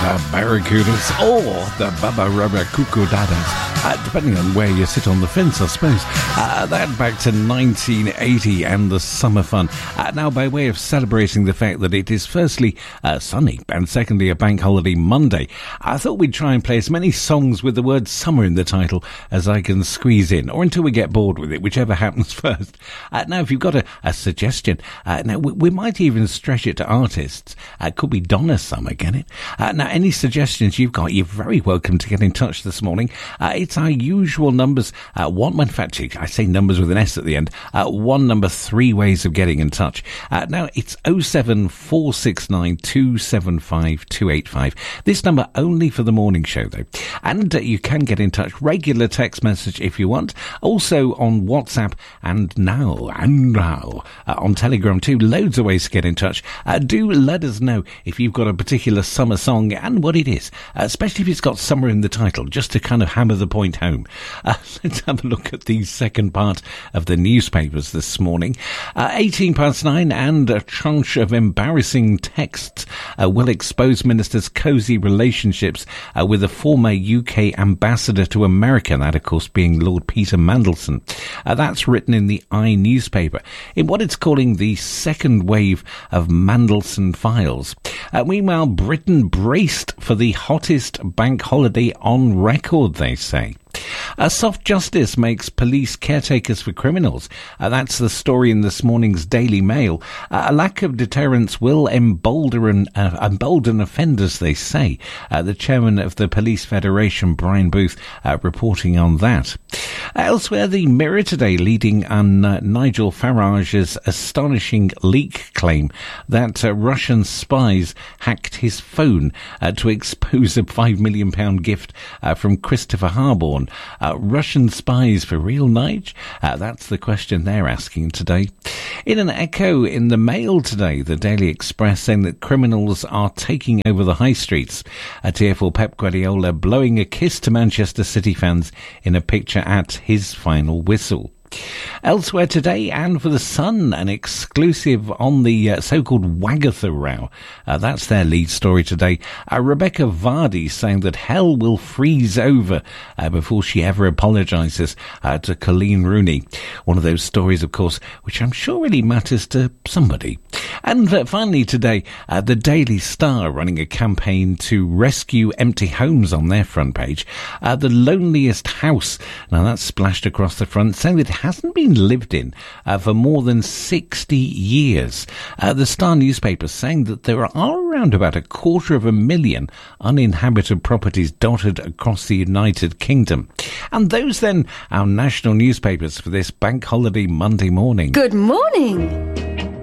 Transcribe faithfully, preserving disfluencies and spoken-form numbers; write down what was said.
the Barracudas or the Baba Rubba Cuckoo Dadas, uh, depending on where you sit on the fence, I suppose. Uh, that back to nineteen eighty and the summer fun. Uh, now, by way of celebrating the fact that it is firstly uh, sunny and secondly a bank holiday Monday, I thought we'd try and play as many songs with the word summer in the title as I can squeeze in, or until we get bored with it, whichever happens first. Uh, now, if you've got a, a suggestion, uh, now we, we might even stretch it to artists. Uh, it could be Donna Summer, get it? Uh, now, any suggestions you've got, you're very welcome to get in touch this morning. Uh, it's our usual numbers. Uh, one, in fact, I say numbers with an S at the end. Uh, one number, three ways of getting in touch. Uh, now, it's oh seven four six nine two seven five two eight five. This number only for the morning show, though. And uh, you can get in touch. Regular text message if you want. Also on WhatsApp and now, and now, uh, on Telegram too. Loads of ways to get in touch. Uh, do let us know if you've got a particular summer song and what it is, uh, especially if it's got summer in the title, just to kind of hammer the point home. Uh, let's have a look at the second part of the newspapers this morning. Uh, eighteen past nine, and a tranche of embarrassing texts uh, will expose ministers' cosy relationships uh, with a former U K ambassador to America, that of course being Lord Peter Mandelson. Uh, that's written in the I newspaper, in what it's calling the second wave of Mandelson files. Uh, meanwhile, Britain braced for the hottest bank holiday on record, they say. Uh, soft justice makes police caretakers for criminals. Uh, that's the story in this morning's Daily Mail. Uh, a lack of deterrence will embolden, uh, embolden offenders, they say. Uh, the chairman of the Police Federation, Brian Booth, uh, reporting on that. Uh, elsewhere, the Mirror today leading on uh, Nigel Farage's astonishing leak claim that uh, Russian spies hacked his phone uh, to expose a five million pounds gift uh, from Christopher Harborne. Uh, Russian spies for real, Nige? Uh, that's the question they're asking today. In an echo in the Mail today, the Daily Express saying that criminals are taking over the high streets. A tearful Pep Guardiola blowing a kiss to Manchester City fans in a picture at his final whistle. Elsewhere today, and for the Sun, an exclusive on the uh, so-called Wagatha row. Uh, that's their lead story today. Uh, Rebecca Vardy saying that hell will freeze over uh, before she ever apologises uh, to Colleen Rooney. One of those stories, of course, which I'm sure really matters to somebody. And uh, finally today, uh, the Daily Star running a campaign to rescue empty homes on their front page. Uh, the loneliest house, now that's splashed across the front, saying that it hasn't been lived in uh, for more than sixty years. Uh, the Star newspaper saying that there are around about a quarter of a million uninhabited properties dotted across the United Kingdom. And those then, our national newspapers for this bank holiday Monday morning. Good morning.